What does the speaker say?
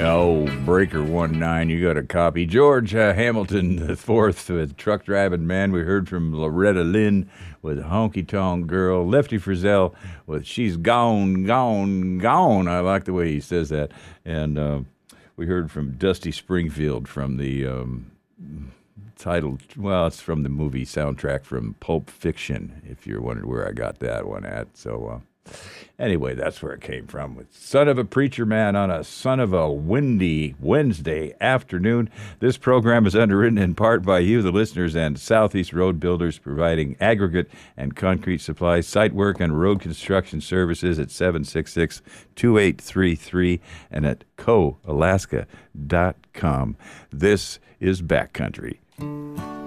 Oh, Breaker 19, you got a copy. George Hamilton the fourth with Truck Driving Man. We heard from Loretta Lynn with Honky Tonk Girl. Lefty Frizzell with She's Gone, Gone, Gone. I like the way he says that. And we heard from Dusty Springfield from the title, well, it's from the movie soundtrack from Pulp Fiction, if you're wondering where I got that one at. So, anyway, that's where it came from. With Son of a Preacher Man on a son of a windy Wednesday afternoon. This program is underwritten in part by you, the listeners, and Southeast Road Builders, providing aggregate and concrete supplies, site work, and road construction services at 766-2833 and at coalaska.com. This is Backcountry.